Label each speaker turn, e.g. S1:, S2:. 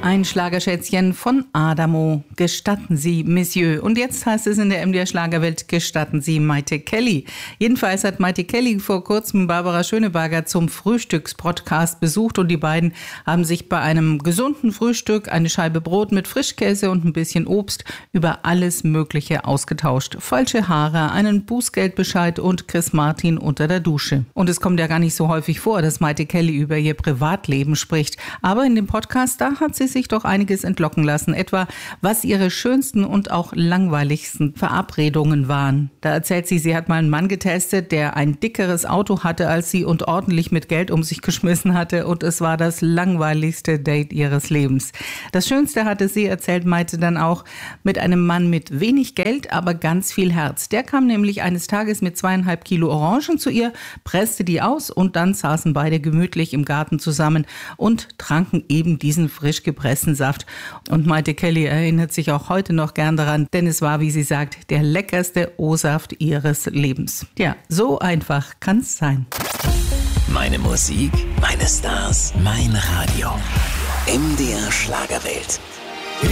S1: Ein Schlagerschätzchen von Adamo. Gestatten Sie, Monsieur. Und jetzt heißt es in der MDR Schlagerwelt, gestatten Sie Mayte Kelly. Jedenfalls hat Mayte Kelly vor kurzem Barbara Schöneberger zum Frühstückspodcast besucht und die beiden haben sich bei einem gesunden Frühstück, eine Scheibe Brot mit Frischkäse und ein bisschen Obst über alles Mögliche ausgetauscht. Falsche Haare, einen Bußgeldbescheid und Chris Martin unter der Dusche. Und es kommt ja gar nicht so häufig vor, dass Mayte Kelly über ihr Privatleben spricht. Aber in dem Podcast, da hat sie sich doch einiges entlocken lassen, etwa was ihre schönsten und auch langweiligsten Verabredungen waren. Da erzählt sie, sie hat mal einen Mann getestet, der ein dickeres Auto hatte als sie und ordentlich mit Geld um sich geschmissen hatte und es war das langweiligste Date ihres Lebens. Das Schönste hatte sie, erzählt Mayte dann auch, mit einem Mann mit wenig Geld, aber ganz viel Herz. Der kam nämlich eines Tages mit 2,5 Kilo Orangen zu ihr, presste die aus und dann saßen beide gemütlich im Garten zusammen und tranken eben diesen frisch gepressten Saft. Und Mayte Kelly erinnert sich auch heute noch gern daran, denn es war, wie sie sagt, der leckerste O-Saft ihres Lebens. Ja, so einfach kann's sein.
S2: Meine Musik, meine Stars, mein Radio. MDR Schlagerwelt.